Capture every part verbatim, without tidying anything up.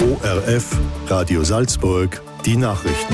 O R F, Radio Salzburg, die Nachrichten.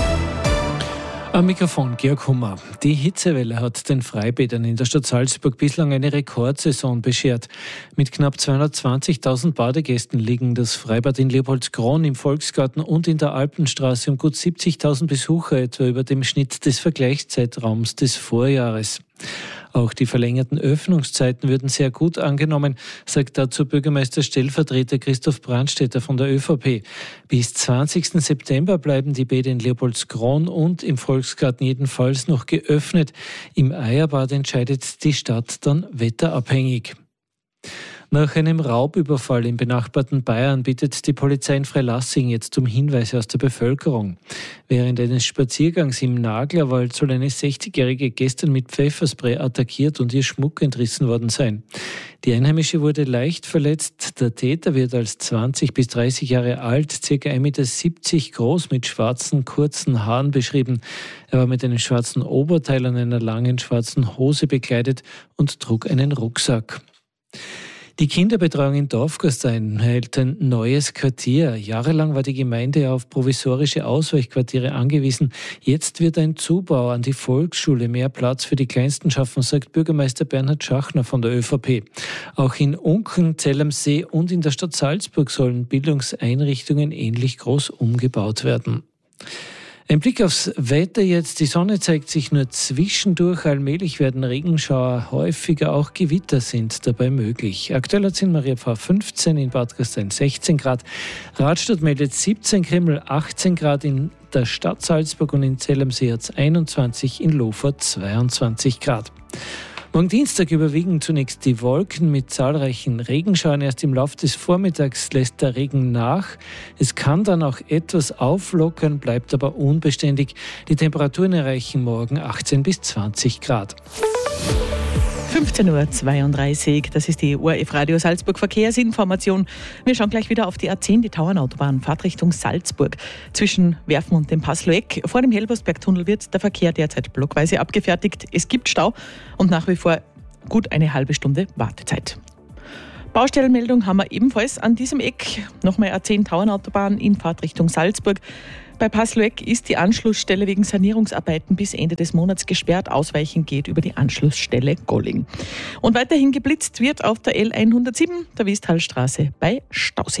Am Mikrofon Georg Hummer. Die Hitzewelle hat den Freibädern in der Stadt Salzburg bislang eine Rekordsaison beschert. Mit knapp zweihundertzwanzigtausend Badegästen liegen das Freibad in Leopoldskron im Volksgarten und in der Alpenstraße um gut siebzigtausend Besucher etwa über dem Schnitt des Vergleichszeitraums des Vorjahres. Auch die verlängerten Öffnungszeiten würden sehr gut angenommen, sagt dazu Bürgermeister-Stellvertreter Christoph Brandstätter von der ÖVP. Bis zwanzigsten September bleiben die Bäder in Leopoldskron und im Volksgarten jedenfalls noch geöffnet. Im Eierbad entscheidet die Stadt dann wetterabhängig. Nach einem Raubüberfall im benachbarten Bayern bittet die Polizei in Freilassing jetzt um Hinweise aus der Bevölkerung. Während eines Spaziergangs im Naglerwald soll eine sechzigjährige gestern mit Pfefferspray attackiert und ihr Schmuck entrissen worden sein. Die Einheimische wurde leicht verletzt. Der Täter wird als zwanzig bis dreißig Jahre alt, ca. ein Meter siebzig groß, mit schwarzen, kurzen Haaren beschrieben. Er war mit einem schwarzen Oberteil und einer langen schwarzen Hose bekleidet und trug einen Rucksack. Die Kinderbetreuung in Dorfgastein hält ein neues Quartier. Jahrelang war die Gemeinde auf provisorische Ausweichquartiere angewiesen. Jetzt wird ein Zubau an die Volksschule mehr Platz für die Kleinsten schaffen, sagt Bürgermeister Bernhard Schachner von der ÖVP. Auch in Unken, Zell am See und in der Stadt Salzburg sollen Bildungseinrichtungen ähnlich groß umgebaut werden. Ein Blick aufs Wetter jetzt. Die Sonne zeigt sich nur zwischendurch. Allmählich werden Regenschauer häufiger, auch Gewitter sind dabei möglich. Aktuell hat es in Mariapfarr fünfzehn, in Bad Gastein sechzehn Grad. Radstadt meldet siebzehn, Krimml achtzehn Grad, in der Stadt Salzburg und in Zell am See hat es einundzwanzig, in Lofort zweiundzwanzig Grad. Morgen Dienstag überwiegen zunächst die Wolken mit zahlreichen Regenschauern. Erst im Laufe des Vormittags lässt der Regen nach. Es kann dann auch etwas auflockern, bleibt aber unbeständig. Die Temperaturen erreichen morgen achtzehn bis zwanzig Grad. fünfzehn Uhr zweiunddreißig, das ist die O R F Radio Salzburg Verkehrsinformation. Wir schauen gleich wieder auf die A zehn, die Tauernautobahn, Fahrtrichtung Salzburg. Zwischen Werfen und dem Passloeck vor dem Helbersbergtunnel wird der Verkehr derzeit blockweise abgefertigt. Es gibt Stau und nach wie vor gut eine halbe Stunde Wartezeit. Baustellenmeldung haben wir ebenfalls an diesem Eck. Nochmal A zehn Tauernautobahn in Fahrtrichtung Salzburg. Bei Passloeck ist die Anschlussstelle wegen Sanierungsarbeiten bis Ende des Monats gesperrt. Ausweichen geht über die Anschlussstelle Golling. Und weiterhin geblitzt wird auf der L hundertsieben, der Westhallstraße bei Stausee.